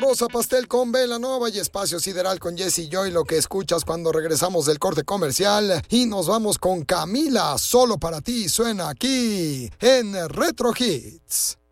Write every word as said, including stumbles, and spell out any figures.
Rosa Pastel con Belanova y Espacio Sideral con Jesse Joy, lo que escuchas cuando regresamos del corte comercial. Y nos vamos con Camila, Solo para ti, suena aquí en Retro Hits.